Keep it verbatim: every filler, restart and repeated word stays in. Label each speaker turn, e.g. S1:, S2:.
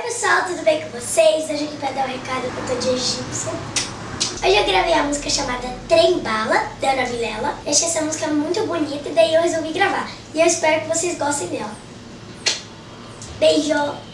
S1: pessoal, tudo bem com vocês? Hoje aqui pra dar um recado que eu tô de egípcia. Hoje eu gravei a música chamada Trem Bala, da Ana Vilela. Eu achei essa música muito bonita e daí eu resolvi gravar. E eu espero que vocês gostem dela. Beijo!